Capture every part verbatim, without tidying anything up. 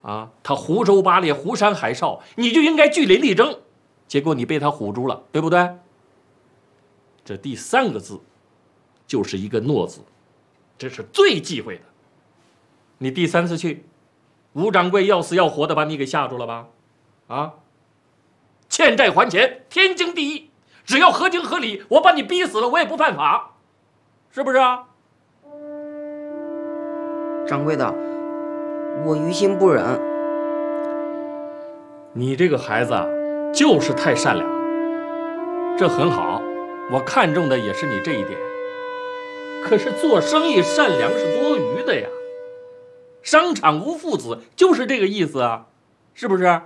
啊，他胡诌八咧、胡山海少，你就应该据理力争。结果你被他唬住了，对不对？这第三个字，就是一个诺字，这是最忌讳的。你第三次去，吴掌柜要死要活的把你给吓住了吧？啊，欠债还钱，天经地义，只要合情合理，我把你逼死了，我也不犯法，是不是啊？ 掌柜的，我于心不忍。 你这个孩子啊，就是太善良了，这很好，我看中的也是你这一点。可是做生意善良是多余的呀，商场无父子就是这个意思啊，是不是？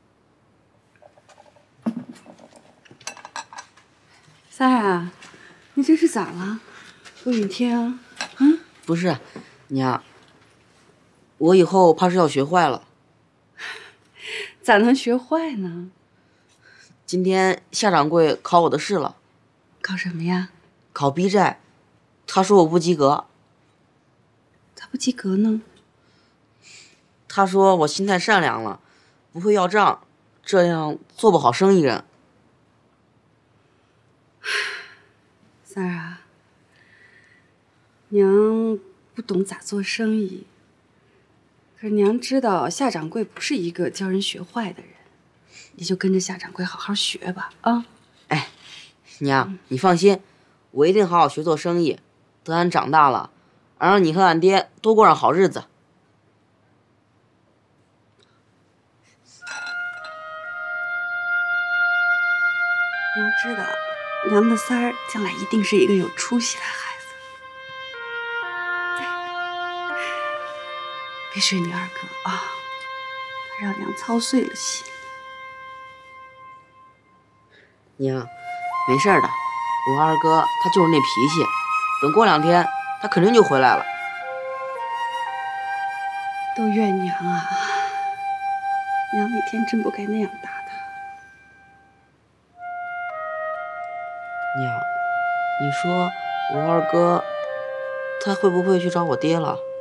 三儿啊，你这是咋了？有雨天啊？嗯， 不是，娘，我以后怕是要学坏了。 咋能学坏呢？ 今天夏掌柜考我的试了。 考什么呀？ 考逼债，他说我不及格。 咋不及格呢？ 他说我心太善良了，不会要账，这样做不好生意人。 三儿啊，娘不懂咋做生意，可是娘知道夏掌柜不是一个教人学坏的人，你就跟着夏掌柜好好学吧啊！ 哎，娘，你放心，我一定好好学做生意，等俺长大了，俺让你和俺爹多过上好日子。 娘知道，娘的三儿将来一定是一个有出息的孩子。别学你二哥啊，他让娘操碎了心。 娘，没事的，我二哥他就是那脾气，等过两天他肯定就回来了。 都怨娘啊！娘那天真不该那样打他。 娘，你说我二哥他会不会去找我爹了？